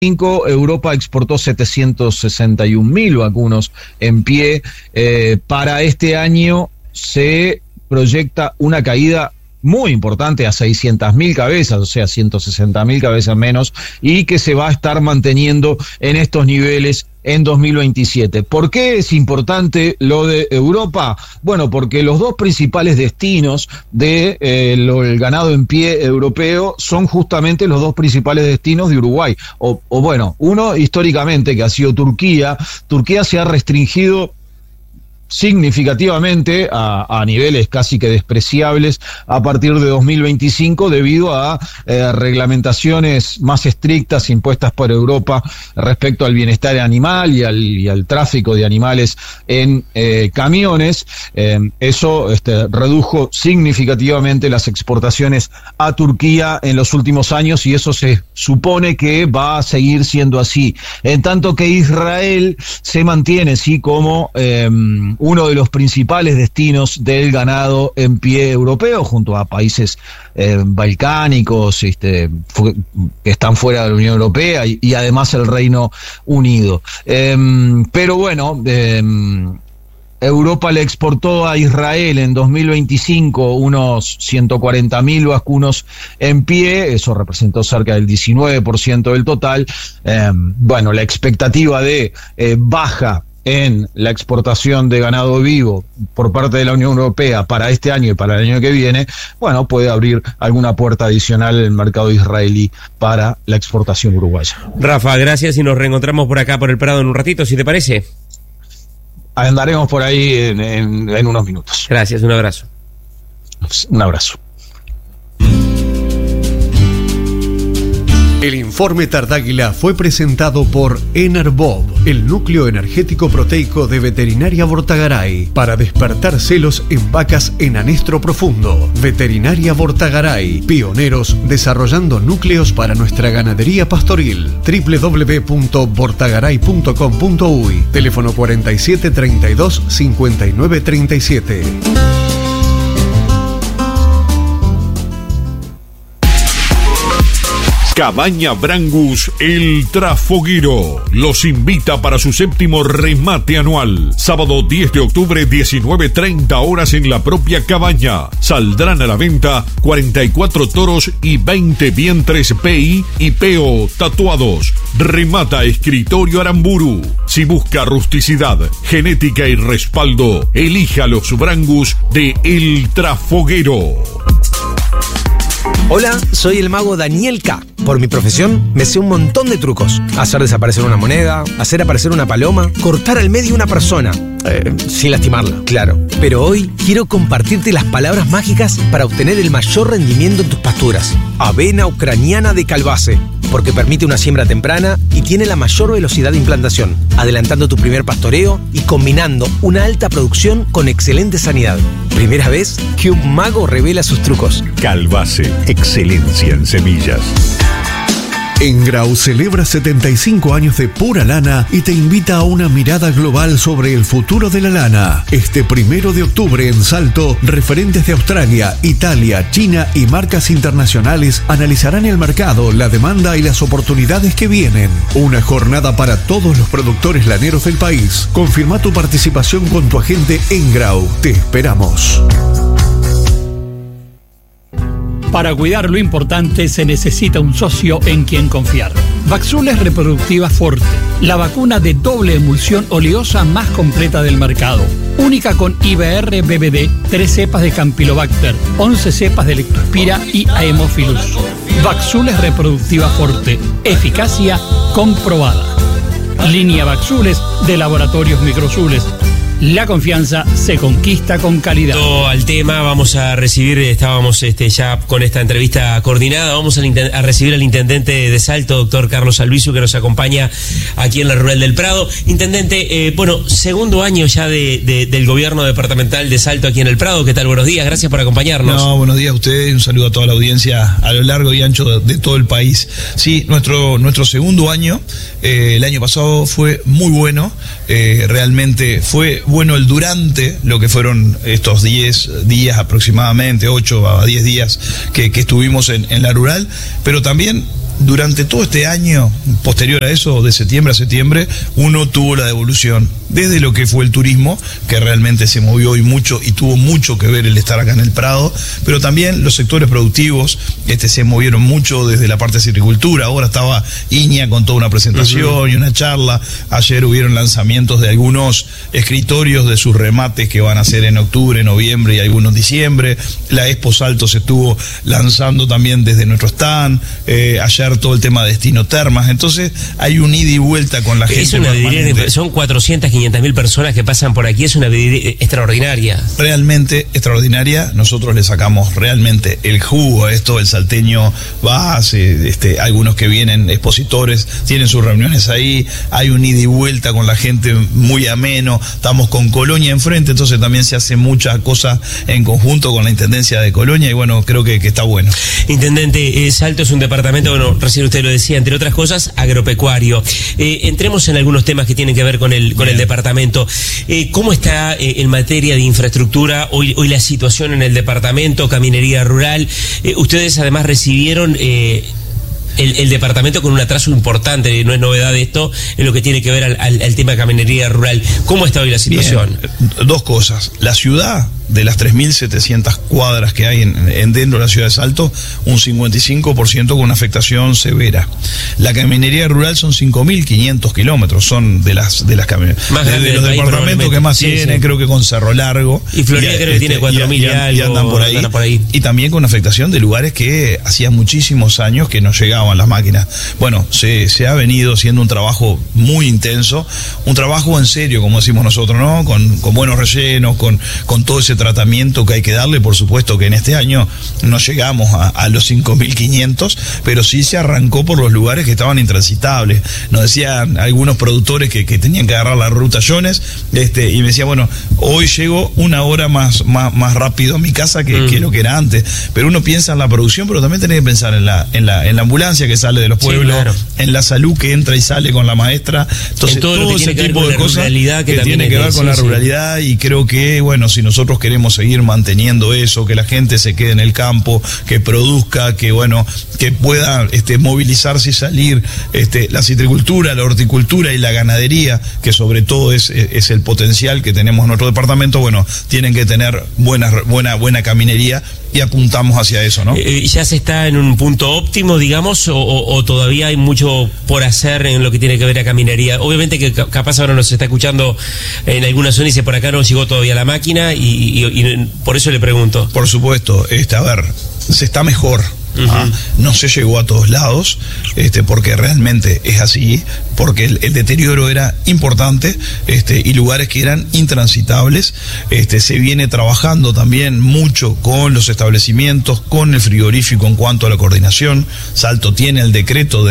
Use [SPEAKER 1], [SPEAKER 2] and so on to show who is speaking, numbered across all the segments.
[SPEAKER 1] Europa exportó 761.000 vacunos en pie. Para este año se proyecta una caída muy importante a 600.000 cabezas, o sea, 160.000 cabezas menos, y que se va a estar manteniendo en estos niveles en 2027. ¿Por qué es importante lo de Europa? Bueno, porque los dos principales destinos de el ganado en pie europeo son justamente los dos principales destinos de Uruguay. O bueno, uno históricamente que ha sido Turquía. Turquía se ha restringido significativamente a niveles casi que despreciables a partir de 2025 debido a reglamentaciones más estrictas impuestas por Europa respecto al bienestar animal y al tráfico de animales en camiones. Eso redujo significativamente las exportaciones a Turquía en los últimos años, y eso se supone que va a seguir siendo así, en tanto que Israel se mantiene sí como uno de los principales destinos del ganado en pie europeo, junto a países balcánicos que están fuera de la Unión Europea y además el Reino Unido. Pero bueno, Europa le exportó a Israel en 2025 unos 140.000 vacunos en pie, eso representó cerca del 19% del total. Bueno, la expectativa de baja en la exportación de ganado vivo por parte de la Unión Europea para este año y para el año que viene, bueno, puede abrir alguna puerta adicional en el mercado israelí para la exportación uruguaya.
[SPEAKER 2] Rafa, gracias, y nos reencontramos por acá por el Prado en un ratito, si te parece.
[SPEAKER 1] Andaremos por ahí en unos minutos.
[SPEAKER 2] Gracias, un abrazo.
[SPEAKER 1] Un abrazo.
[SPEAKER 3] El informe Tardáguila fue presentado por Enerbob, el núcleo energético proteico de Veterinaria Vortagaray, para despertar celos en vacas en anestro profundo. Veterinaria Vortagaray, pioneros desarrollando núcleos para nuestra ganadería pastoril. www.vortagaray.com.uy, teléfono 47 32 59 37.
[SPEAKER 4] Cabaña Brangus El Trafoguero los invita para su 7º remate anual. Sábado 10 de octubre, 19:30 horas en la propia cabaña. Saldrán a la venta 44 toros y 20 vientres PI y PO tatuados. Remata Escritorio Aramburu. Si busca rusticidad, genética y respaldo, elija los Brangus de El Trafoguero.
[SPEAKER 5] Hola, soy el mago Daniel K. Por mi profesión, me sé un montón de trucos. Hacer desaparecer una moneda, hacer aparecer una paloma, cortar al medio una persona. Sin lastimarla, claro. Pero hoy quiero compartirte las palabras mágicas para obtener el mayor rendimiento en tus pasturas. Avena ucraniana de Calbase, porque permite una siembra temprana y tiene la mayor velocidad de implantación, adelantando tu primer pastoreo y combinando una alta producción con excelente sanidad. Primera vez que un mago revela sus trucos.
[SPEAKER 4] Calbase, excelencia en semillas.
[SPEAKER 3] Engrau celebra 75 años de pura lana y te invita a una mirada global sobre el futuro de la lana. Este 1 de octubre en Salto, referentes de Australia, Italia, China y marcas internacionales analizarán el mercado, la demanda y las oportunidades que vienen. Una jornada para todos los productores laneros del país. Confirma tu participación con tu agente Engrau. Te esperamos.
[SPEAKER 6] Para cuidar lo importante se necesita un socio en quien confiar. Vaxules Reproductiva Forte, la vacuna de doble emulsión oleosa más completa del mercado. Única con IBR-BBD, 3 cepas de Campylobacter, 11 cepas de Leptospira y Haemophilus. Vaxules Reproductiva Forte, eficacia comprobada. Línea Vaxules de Laboratorios Microzules. La confianza se conquista con calidad.
[SPEAKER 2] Al tema, vamos a recibir, estábamos ya con esta entrevista coordinada, vamos a recibir al intendente de Salto, doctor Carlos Albizu, que nos acompaña aquí en la Rural del Prado. Intendente, segundo año ya del gobierno departamental de Salto aquí en el Prado. ¿Qué tal? Buenos días, gracias por acompañarnos.
[SPEAKER 7] No, buenos días a ustedes, un saludo a toda la audiencia a lo largo y ancho de todo el país. Sí, nuestro segundo año, el año pasado fue muy bueno, realmente fue bueno el durante lo que fueron estos 10 días aproximadamente, 8 a 10 días que estuvimos en la rural, pero también durante todo este año, posterior a eso, de septiembre a septiembre, uno tuvo la devolución, desde lo que fue el turismo, que realmente se movió y mucho, y tuvo mucho que ver el estar acá en el Prado, pero también los sectores productivos se movieron mucho desde la parte de silvicultura. Ahora estaba Iña con toda una presentación y una charla. Ayer hubieron lanzamientos de algunos escritorios de sus remates que van a ser en octubre, noviembre y algunos en diciembre. La Expo Salto se estuvo lanzando también desde nuestro stand. Ayer todo el tema de Destino Termas. Entonces hay un ida y vuelta con la gente.
[SPEAKER 2] Es una vidriera, son 400, 500.000 personas que pasan por aquí. Es una vidriera extraordinaria.
[SPEAKER 7] Realmente extraordinaria. Nosotros le sacamos realmente el jugo a esto. El salteño va, algunos que vienen expositores, tienen sus reuniones ahí. Hay un ida y vuelta con la gente muy ameno. Estamos con Colonia enfrente, entonces también se hace muchas cosas en conjunto con la Intendencia de Colonia y bueno, creo que está bueno.
[SPEAKER 2] Intendente, Salto es un departamento, bueno, recién usted lo decía, entre otras cosas, agropecuario. Entremos en algunos temas que tienen que ver con el departamento. ¿Cómo está en materia de infraestructura hoy la situación en el departamento, caminería rural? Ustedes además recibieron el departamento con un atraso importante, no es novedad esto, en lo que tiene que ver al tema de caminería rural. ¿Cómo está hoy la situación?
[SPEAKER 7] Bien, dos cosas. La ciudad, de las 3.700 cuadras que hay dentro de la ciudad de Salto, un 55% con una afectación severa. La caminería rural son 5.500 kilómetros, son de las caminerías.
[SPEAKER 2] Más grande
[SPEAKER 7] de los departamentos que más tiene, creo que con Cerro Largo.
[SPEAKER 2] Y Florida creo que tiene 4.000 y algo.
[SPEAKER 7] Y andan por ahí. Y también con afectación de lugares que hacía muchísimos años que no llegaban las máquinas. Bueno, se ha venido haciendo un trabajo muy intenso, un trabajo en serio, como decimos nosotros, ¿no? Con buenos rellenos, con todo ese tratamiento que hay que darle. Por supuesto que en este año no llegamos a los 5.500, pero sí se arrancó por los lugares que estaban intransitables. Nos decían algunos productores que tenían que agarrar la ruta Jones, y me decía, bueno, hoy llego una hora más rápido a mi casa que lo que era antes. Pero uno piensa en la producción, pero también tiene que pensar en la ambulancia que sale de los pueblos, sí, claro, en la salud que entra y sale con la maestra. Entonces todo ese tipo de cosas que tiene que ver con la ruralidad, y creo que, bueno, si nosotros queremos seguir manteniendo eso, que la gente se quede en el campo, que produzca, que bueno, que pueda movilizarse y salir, la citricultura, la horticultura y la ganadería, que sobre todo es el potencial que tenemos en nuestro departamento, bueno, tienen que tener buena caminería, y apuntamos hacia eso, ¿no?
[SPEAKER 2] ¿Ya se está en un punto óptimo, digamos, o todavía hay mucho por hacer en lo que tiene que ver a caminería? Obviamente que capaz ahora nos está escuchando en alguna zona y dice, por acá no llegó todavía la máquina, y por eso le pregunto.
[SPEAKER 7] Por supuesto, a ver, se está mejor. No se llegó a todos lados, porque realmente es así, porque el deterioro era importante, y lugares que eran intransitables. Se viene trabajando también mucho con los establecimientos, con el frigorífico en cuanto a la coordinación. Salto tiene el decreto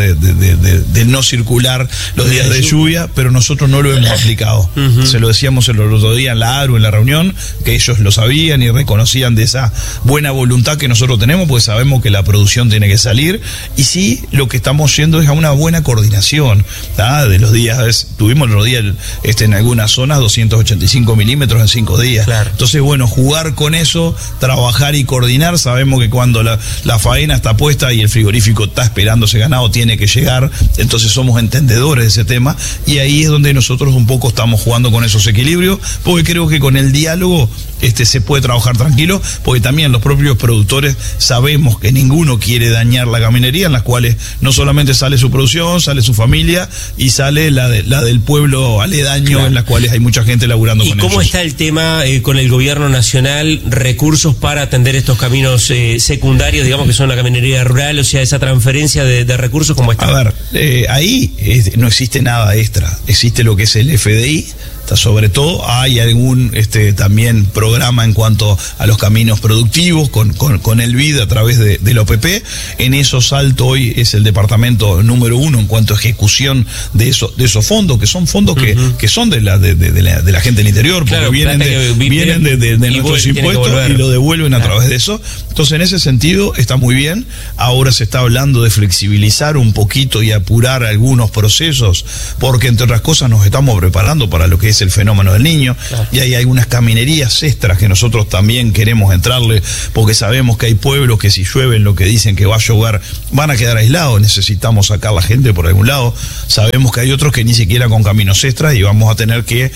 [SPEAKER 7] de no circular los días de lluvia, pero nosotros no lo hemos aplicado. Se lo decíamos el otro día en la ARU, en la reunión, que ellos lo sabían y reconocían de esa buena voluntad que nosotros tenemos, porque sabemos que la producción tiene que salir, y sí, lo que estamos yendo es a una buena coordinación, ¿tá? De los días, tuvimos el otro día en algunas zonas 285 milímetros en 5 días.
[SPEAKER 2] Claro.
[SPEAKER 7] Entonces, bueno, jugar con eso, trabajar y coordinar. Sabemos que cuando la faena está puesta y el frigorífico está esperando ese ganado, tiene que llegar. Entonces somos entendedores de ese tema, y ahí es donde nosotros un poco estamos jugando con esos equilibrios, porque creo que con el diálogo se puede trabajar tranquilo, porque también los propios productores sabemos que ninguno quiere dañar la caminería, en las cuales no solamente sale su producción, sale su familia y sale la del pueblo aledaño, claro, en las cuales hay mucha gente laburando con ellos.
[SPEAKER 2] ¿Y cómo está el tema con el gobierno nacional, recursos para atender estos caminos secundarios, digamos que son la caminería rural, o sea, esa transferencia de recursos, ¿cómo está?
[SPEAKER 7] A ver, ahí no existe nada extra, existe lo que es el FDI. Sobre todo hay algún también programa en cuanto a los caminos productivos con el BID a través del OPP. En eso Salto hoy es el departamento número 1 en cuanto a ejecución de esos fondos, que son fondos que son de la gente del interior, porque claro, vienen de nuestros impuestos y lo devuelven a través de eso. Entonces, en ese sentido está muy bien. Ahora se está hablando de flexibilizar un poquito y apurar algunos procesos, porque entre otras cosas nos estamos preparando para lo que es el fenómeno del Niño, y hay algunas caminerías extras que nosotros también queremos entrarle, porque sabemos que hay pueblos que si llueven lo que dicen que va a llover, van a quedar aislados, necesitamos sacar la gente por algún lado. Sabemos que hay otros que ni siquiera con caminos extras, y vamos a tener que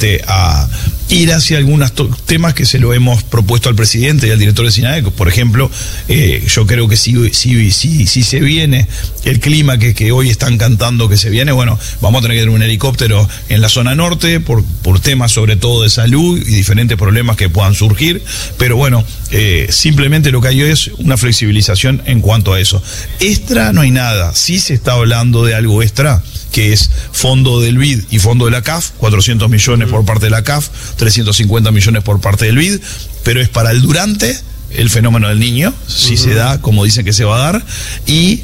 [SPEAKER 7] a ir hacia algunos temas que se lo hemos propuesto al presidente y al director de SINAE. Por ejemplo, yo creo que si se viene el clima que hoy están cantando que se viene, bueno, vamos a tener que tener un helicóptero en la zona norte por temas sobre todo de salud y diferentes problemas que puedan surgir, pero bueno, simplemente lo que hay es una flexibilización en cuanto a eso. Extra no hay nada, sí se está hablando de algo extra, que es fondo del BID y fondo de la CAF, 400 millones por parte de la CAF, 350 millones por parte del BID, pero es para el durante el fenómeno del Niño, si se da como dicen que se va a dar, y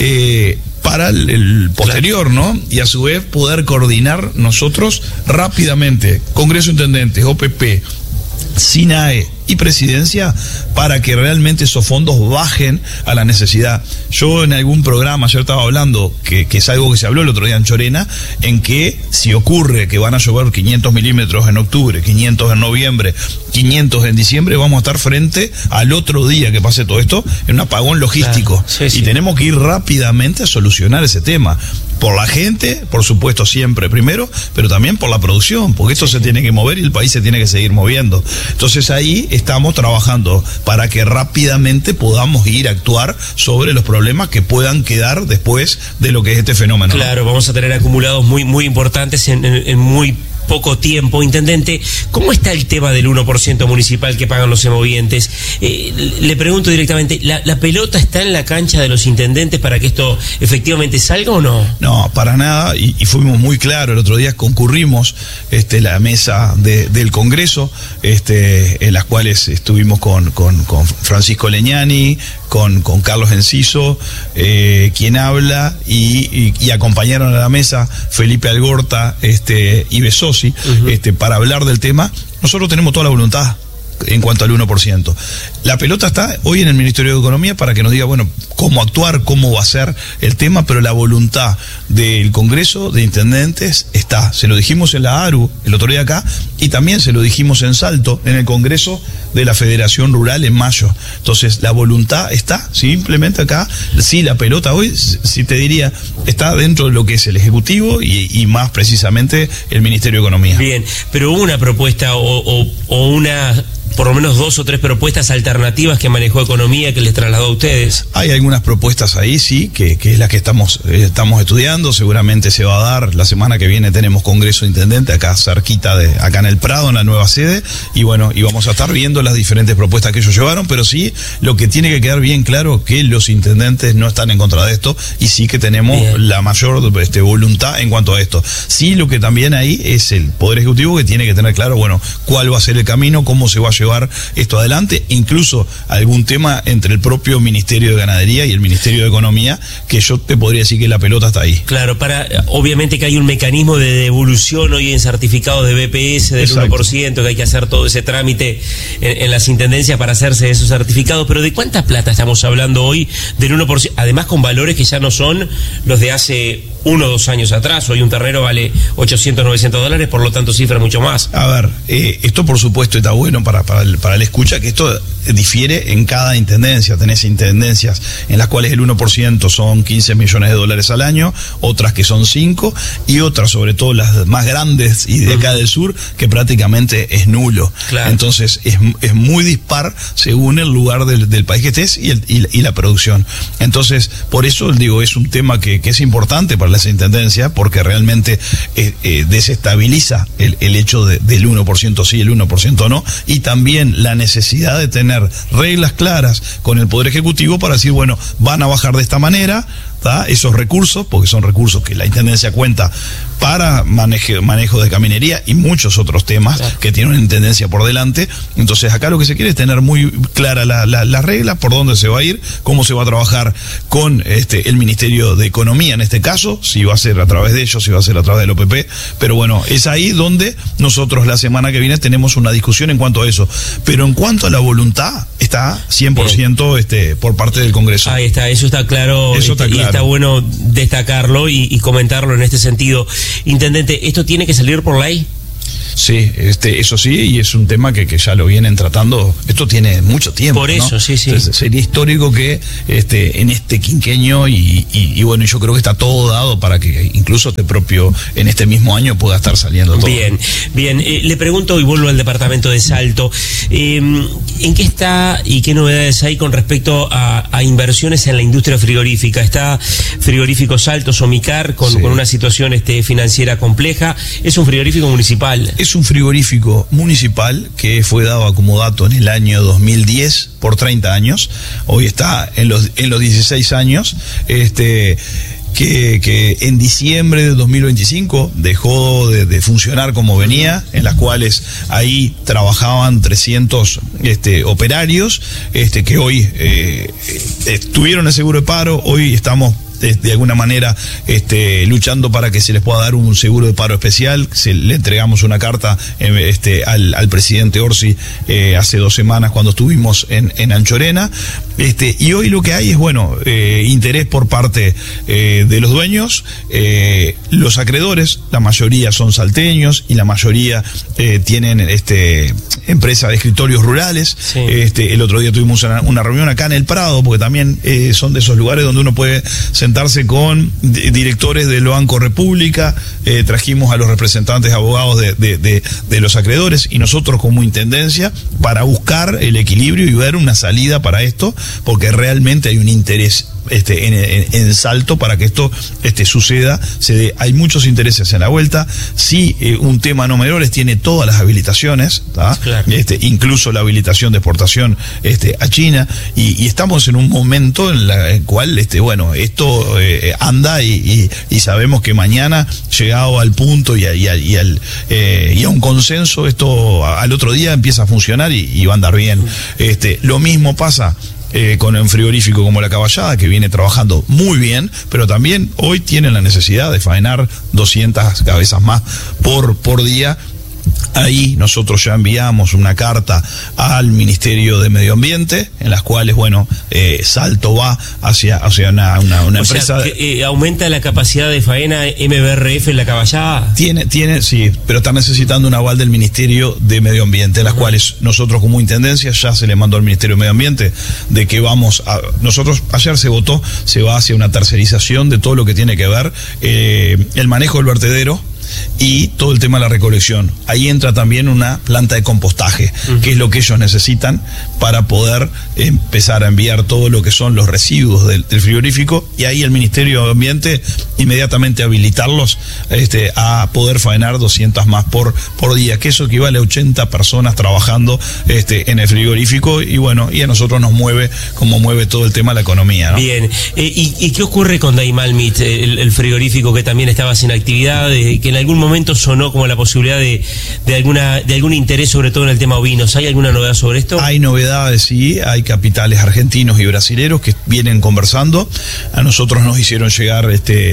[SPEAKER 7] para el posterior, ¿no? Y a su vez poder coordinar nosotros rápidamente, Congreso de Intendentes, OPP, SINAE y Presidencia, para que realmente esos fondos bajen a la necesidad. Yo en algún programa ayer estaba hablando, que es algo que se habló el otro día en Chorena, en que si ocurre que van a llover 500 milímetros en octubre, 500 en noviembre, 500 en diciembre, vamos a estar frente al otro día que pase todo esto en un apagón logístico. Claro, sí. Y tenemos que ir rápidamente a solucionar ese tema. Por la gente, por supuesto, siempre primero, pero también por la producción, porque esto se tiene que mover y el país se tiene que seguir moviendo. Entonces ahí estamos trabajando para que rápidamente podamos ir a actuar sobre los problemas que puedan quedar después de lo que es este fenómeno.
[SPEAKER 2] Claro, vamos a tener acumulados muy importantes en muy poco tiempo. Intendente, ¿cómo está el tema del 1% municipal que pagan los semovientes? Le pregunto directamente, ¿la pelota está en la cancha de los intendentes para que esto efectivamente salga o no?
[SPEAKER 7] No, para nada, y fuimos muy claros. El otro día concurrimos la mesa del Congreso, en las cuales estuvimos con Francisco Leñani, con Carlos Enciso, quien habla, y acompañaron a la mesa Felipe Algorta y Besosi, para hablar del tema. Nosotros tenemos toda la voluntad en cuanto al 1%. La pelota está hoy en el Ministerio de Economía para que nos diga, bueno, cómo actuar, cómo va a ser el tema, pero la voluntad del Congreso de Intendentes está. Se lo dijimos en la ARU el otro día acá, y también se lo dijimos en Salto, en el Congreso de la Federación Rural en mayo. Entonces, la voluntad está, simplemente acá. Sí, la pelota hoy, sí te diría, está dentro de lo que es el Ejecutivo y más precisamente el Ministerio de Economía.
[SPEAKER 2] Bien, pero hubo una propuesta o una, por lo menos 2 o 3 propuestas alternativas que manejó Economía, que les trasladó a ustedes.
[SPEAKER 7] Hay algunas propuestas ahí, sí, que es la que estamos estudiando. Seguramente se va a dar. La semana que viene tenemos Congreso de Intendente acá cerquita acá en el Prado, en la nueva sede, y bueno, y vamos a estar viendo las diferentes propuestas que ellos llevaron, pero sí, lo que tiene que quedar bien claro que los intendentes no están en contra de esto, y sí que tenemos la mayor voluntad en cuanto a esto. Sí, lo que también hay es el Poder Ejecutivo, que tiene que tener claro, bueno, cuál va a ser el camino, cómo se va a llevar esto adelante, incluso algún tema entre el propio Ministerio de Ganadería y el Ministerio de Economía, que yo te podría decir que la pelota está ahí.
[SPEAKER 2] Claro, obviamente que hay un mecanismo de devolución hoy en certificados de BPS del Exacto. 1%, que hay que hacer todo ese trámite en las intendencias para hacerse esos certificados, pero ¿de cuánta plata estamos hablando hoy del 1%? Además con valores que ya no son los de hace 1 o 2 años atrás. Hoy un ternero vale $800, $900, por lo tanto cifra mucho más.
[SPEAKER 7] A ver, esto por supuesto está bueno para el escucha, que esto difiere en cada intendencia. Tenés intendencias en las cuales el 1% son $15 millones al año, otras que son 5, y otras, sobre todo las más grandes y de acá del sur, que prácticamente es nulo. Claro. Entonces es muy dispar según el lugar del país que estés y la producción. Entonces, por eso digo, es un tema que es importante para las intendencias, porque realmente desestabiliza el hecho del 1% sí, el 1% no, y también la necesidad de tener reglas claras con el Poder Ejecutivo para decir, bueno, van a bajar de esta manera, ¿tá? Esos recursos, porque son recursos que la Intendencia cuenta para manejo de caminería y muchos otros temas que tiene una Intendencia por delante. Entonces acá lo que se quiere es tener muy clara la regla, por dónde se va a ir, cómo se va a trabajar con el Ministerio de Economía en este caso, si va a ser a través de ellos, si va a ser a través del OPP, pero bueno, es ahí donde nosotros la semana que viene tenemos una discusión en cuanto a eso. Pero en cuanto a la voluntad, está 100% por parte del Congreso.
[SPEAKER 2] Ahí está, eso está claro,
[SPEAKER 7] eso está claro.
[SPEAKER 2] Y está bueno destacarlo y comentarlo en este sentido. Intendente, ¿esto tiene que salir por ley?
[SPEAKER 7] Sí, eso sí, y es un tema que ya lo vienen tratando. Esto tiene mucho tiempo.
[SPEAKER 2] Por eso, ¿no? Sí.
[SPEAKER 7] Entonces, sería histórico que en este quinquenio y bueno, yo creo que está todo dado para que incluso propio en este mismo año pueda estar saliendo todo.
[SPEAKER 2] Bien. Le pregunto y vuelvo al departamento de Salto. ¿En qué está y qué novedades hay con respecto a inversiones en la industria frigorífica? Está Frigorífico Salto, Somicar, con una situación financiera compleja. ¿Es un frigorífico municipal?
[SPEAKER 7] Es un frigorífico municipal que fue dado a comodato en el año 2010 por 30 años. Hoy está en los 16 años. Que en diciembre de 2025 dejó de funcionar como venía, en las cuales ahí trabajaban 300 operarios, que hoy tuvieron el seguro de paro. Hoy estamos de alguna manera luchando para que se les pueda dar un seguro de paro especial. Le entregamos una carta al presidente Orsi hace 2 semanas cuando estuvimos en Anchorena, y hoy lo que hay es interés por parte de los dueños. Los acreedores, la mayoría son salteños y la mayoría tienen empresa de escritorios rurales.
[SPEAKER 2] Sí.
[SPEAKER 7] El otro día tuvimos una reunión acá en el Prado, porque también son de esos lugares donde uno puede sentarse con directores del Banco República. Trajimos a los representantes abogados de los acreedores y nosotros como intendencia para buscar el equilibrio y ver una salida para esto, porque realmente hay un interés en Salto para que esto suceda. Hay muchos intereses en la vuelta. Sí, un tema no menor tiene todas las habilitaciones,
[SPEAKER 2] claro.
[SPEAKER 7] Incluso la habilitación de exportación a China, y estamos en un momento en el cual esto anda y sabemos que mañana, llegado al punto y a un consenso, esto al otro día empieza a funcionar y va a andar bien. Lo mismo pasa con un frigorífico como La Caballada, que viene trabajando muy bien, pero también hoy tienen la necesidad de faenar 200 cabezas más por día. Ahí nosotros ya enviamos una carta al Ministerio de Medio Ambiente, en las cuales, Salto va hacia una empresa.
[SPEAKER 2] ¿Aumenta la capacidad de faena MBRF en La Caballada?
[SPEAKER 7] Tiene, sí, pero está necesitando un aval del Ministerio de Medio Ambiente, en las cuales nosotros como intendencia ya se le mandó al Ministerio de Medio Ambiente de que nosotros ayer se votó, se va hacia una tercerización de todo lo que tiene que ver el manejo del vertedero y todo el tema de la recolección. Ahí entra también una planta de compostaje, que es lo que ellos necesitan para poder empezar a enviar todo lo que son los residuos del frigorífico, y ahí el Ministerio de Ambiente inmediatamente habilitarlos a poder faenar 200 más por día, que eso equivale a 80 personas trabajando en el frigorífico, y a nosotros nos mueve como mueve todo el tema de la economía, ¿no?
[SPEAKER 2] Bien, ¿y qué ocurre con Daimalmit, el frigorífico que también estaba sin actividad, que en algún momento sonó como la posibilidad de algún interés, sobre todo en el tema ovinos? ¿Hay alguna novedad sobre esto?
[SPEAKER 7] Hay novedades, sí, hay capitales argentinos y brasileros que vienen conversando. A nosotros nos hicieron llegar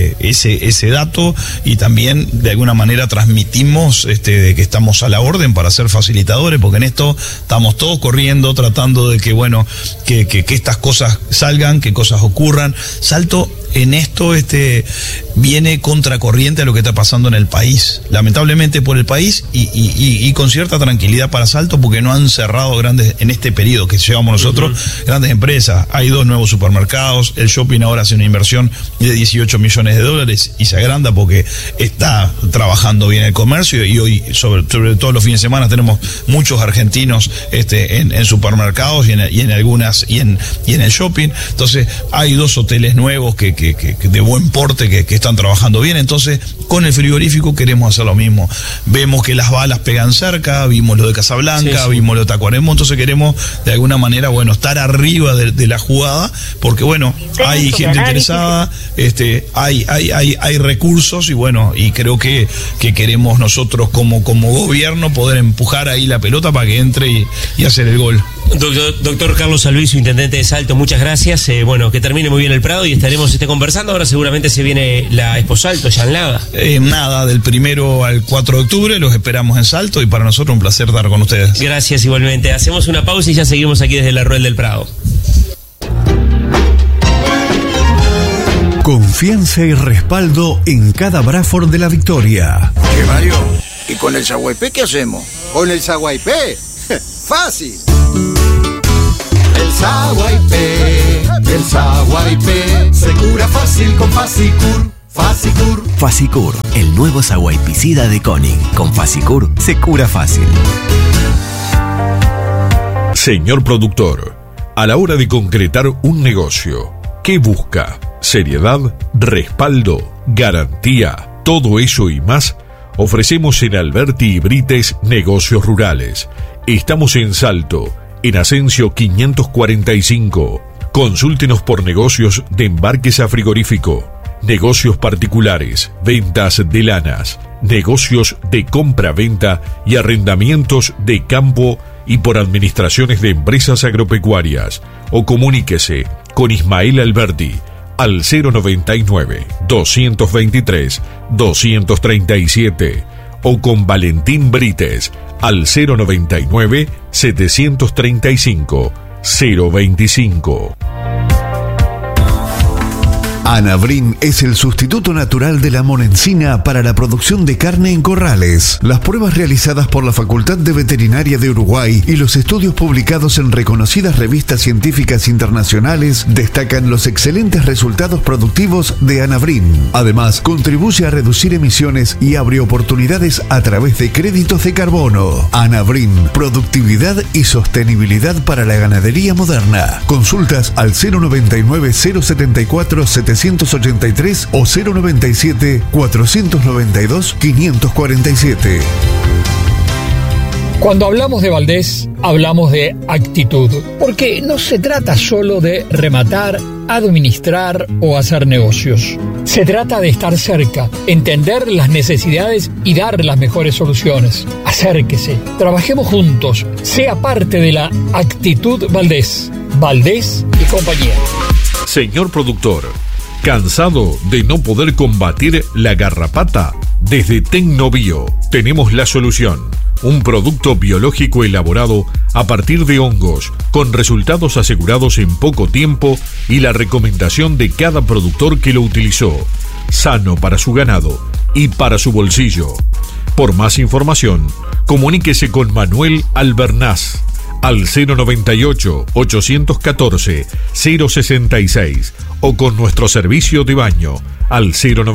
[SPEAKER 7] ese dato, y también de alguna manera transmitimos de que estamos a la orden para ser facilitadores, porque en esto estamos todos corriendo, tratando de que estas cosas salgan, que cosas ocurran. Salto en esto viene contracorriente a lo que está pasando en el país, lamentablemente por el país, y con cierta tranquilidad para Salto, porque no han cerrado grandes, en este periodo que llevamos nosotros, grandes empresas. Hay 2 nuevos supermercados, el shopping ahora hace una inversión de $18 millones y se agranda porque está trabajando bien el comercio, y hoy sobre todo los fines de semana tenemos muchos argentinos en supermercados y en algunas y en el shopping. Entonces hay 2 hoteles nuevos que de buen porte que están trabajando bien. Entonces con el frigorífico queremos hacer lo mismo. Vemos que las balas pegan cerca, vimos lo de Casablanca, vimos lo de Tacuarembó, entonces queremos de alguna manera estar arriba de la jugada, porque hay gente interesada, hay recursos, y creo que queremos nosotros como gobierno poder empujar ahí la pelota para que entre y hacer el gol.
[SPEAKER 2] Doctor Carlos Albizu, intendente de Salto, muchas gracias. Que termine muy bien el Prado y estaremos conversando. Ahora seguramente se viene la Expo Salto, ya en nada.
[SPEAKER 7] Nada, del 1 al 4 de octubre los esperamos en Salto, y para nosotros un placer estar con ustedes.
[SPEAKER 2] Gracias, igualmente. Hacemos una pausa y ya seguimos aquí desde la Rural del Prado.
[SPEAKER 3] Confianza y respaldo en cada Bradford de la victoria.
[SPEAKER 8] ¿Qué, Mario? ¿Y con el Saguaypé qué hacemos?
[SPEAKER 9] ¿Con el Saguaypé? ¡Fácil! El Saguaypé se cura fácil con Fasicur.
[SPEAKER 10] Fasicur, el nuevo saguaypicida de Koenig. Con Fasicur se cura fácil.
[SPEAKER 4] Señor productor, a la hora de concretar un negocio, ¿qué busca? Seriedad, respaldo, garantía, todo eso y más ofrecemos en Alberti y Brites Negocios Rurales. Estamos en Salto, en Asensio 545. Consúltenos por negocios de embarques a frigorífico, negocios particulares, ventas de lanas, negocios de compra-venta y arrendamientos de campo y por administraciones de empresas agropecuarias. O comuníquese con Ismael Alberti al 099-223-237 o con Valentín Brites al 099-735-025.
[SPEAKER 3] Anavrin es el sustituto natural de la monencina para la producción de carne en corrales. Las pruebas realizadas por la Facultad de Veterinaria de Uruguay y los estudios publicados en reconocidas revistas científicas internacionales destacan los excelentes resultados productivos de Anavrin. Además, contribuye a reducir emisiones y abre oportunidades a través de créditos de carbono. Anavrin, productividad y sostenibilidad para la ganadería moderna. Consultas al 099-074-783 o 097-492-547.
[SPEAKER 6] Cuando hablamos de Valdés, hablamos de actitud, porque no se trata solo de rematar, administrar o hacer negocios. Se trata de estar cerca, entender las necesidades y dar las mejores soluciones. Acérquese, trabajemos juntos, sea parte de la actitud Valdés. Valdés y compañía.
[SPEAKER 4] Señor productor, ¿cansado de no poder combatir la garrapata? Desde Tecnobio tenemos la solución. Un producto biológico elaborado a partir de hongos, con resultados asegurados en poco tiempo y la recomendación de cada productor que lo utilizó. Sano para su ganado y para su bolsillo. Por más información, comuníquese con Manuel Albernaz al 098-814-066 o con nuestro servicio de baño al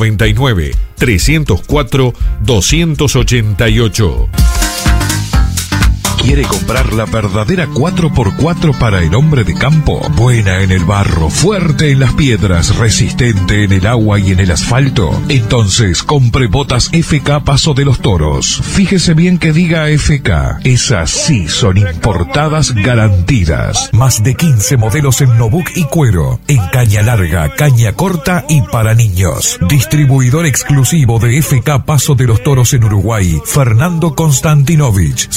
[SPEAKER 4] 099-304-288.
[SPEAKER 11] ¿Quiere comprar la verdadera 4x4 para el hombre de campo? Buena en el barro, fuerte en las piedras, resistente en el agua y en el asfalto. Entonces, compre botas FK Paso de los Toros. Fíjese bien que diga FK. Esas sí son importadas garantidas. Más de 15 modelos en Nobuk y cuero. En caña larga, caña corta y para niños. Distribuidor exclusivo de FK Paso de los Toros en Uruguay. Fernando Konstantinovich.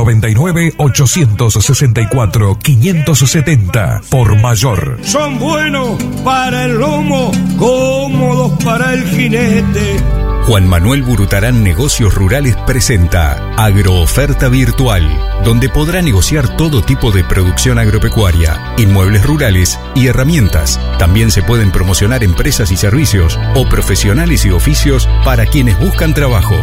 [SPEAKER 11] 099-864-570 por mayor.
[SPEAKER 12] Son buenos para el lomo, cómodos para el jinete.
[SPEAKER 13] Juan Manuel Burutarán Negocios Rurales presenta Agrooferta Virtual, donde podrá negociar todo tipo de producción agropecuaria, inmuebles rurales y herramientas. También se pueden promocionar empresas y servicios o profesionales y oficios para quienes buscan trabajo.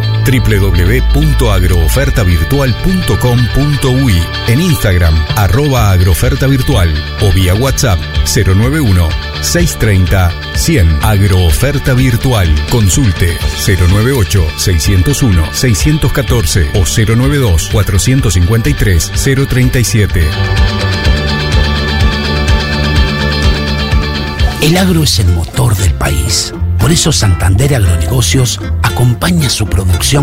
[SPEAKER 13] www.agroofertavirtual.com.uy, en Instagram @agroofertavirtual o vía WhatsApp 091-630-100. Agrooferta Virtual. Consulte 098-601-614 o 092-453-037.
[SPEAKER 14] El agro es el motor del país. Por eso Santander Agronegocios acompaña su producción